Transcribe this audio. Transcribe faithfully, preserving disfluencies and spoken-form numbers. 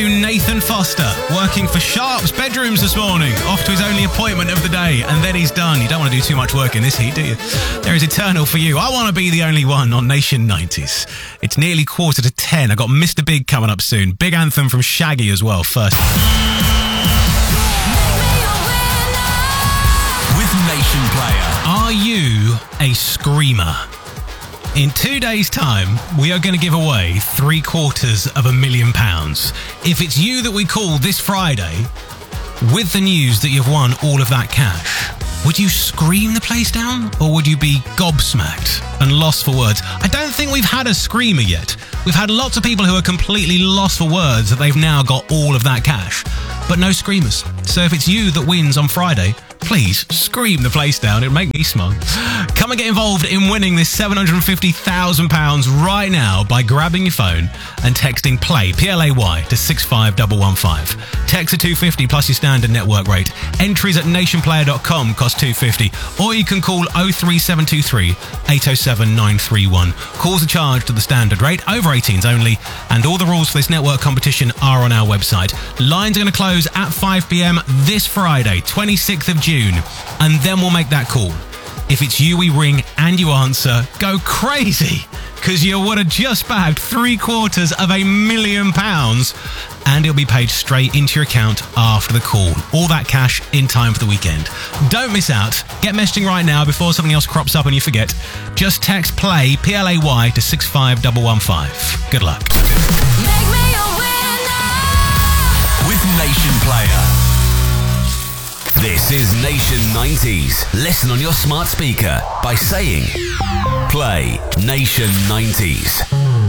Nathan Foster, working for Sharp's Bedrooms this morning, off to his only appointment of the day, and then he's done. You don't want to do too much work in this heat, do you? There is Eternal for you. I want to be the only one on Nation nineties. It's nearly quarter to ten. I got Mister Big coming up soon. Big anthem from Shaggy as well. First. With Nation Player. Are you a screamer? In two days' time, we are going to give away three quarters of a million pounds. If it's you that we call this Friday, with the news that you've won all of that cash, would you scream the place down, or would you be gobsmacked and lost for words? I don't think we've had a screamer yet. We've had lots of people who are completely lost for words that they've now got all of that cash, but no screamers. So if it's you that wins on Friday, please scream the place down. It'll make me smile. Come and get involved in winning this seven hundred fifty thousand pounds right now by grabbing your phone and texting PLAY, P L A Y, to six five one one five. Text to two fifty plus your standard network rate. Entries at nationplayer dot com cost two fifty, or you can call oh three seven two three, eight oh seven, nine three one. Calls are charged at the standard rate, over eighteens only, and all the rules for this network competition are on our website. Lines are going to close at five p.m. this Friday, twenty-sixth of June, and then we'll make that call. If it's you we ring and you answer, go crazy, because you would have just bagged three quarters of a million pounds, and it'll be paid straight into your account after the call. All that cash in time for the weekend. Don't miss out. Get messaging right now before something else crops up and you forget. Just text PLAY, P L A Y, to six five one one five. Good luck. Make me a winner. With Nation Player. This is Nation nineties. Listen on your smart speaker by saying Play Nation nineties.